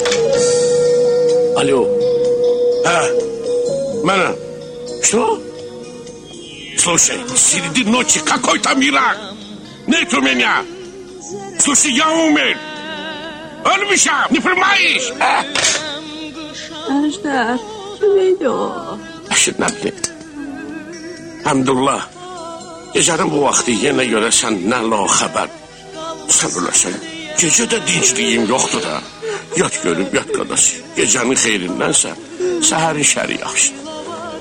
Alo. Mənəm. Что? Слушай, среди ночи какой-то мирак. Нет у меня. Слушай, я умер. Ölmüşəm, не понимаешь? Əjdər, kim o? Əşid nəbli. Həmdullah, gecənin bu vaxtı yenə görəsən nə la xəbər. Sən öləsən, gecə də dincliyim yoxdur da. Yat görüm, yat qardaş. Gecənin xeyrindənsə, səhərin şəri yaxşıdır.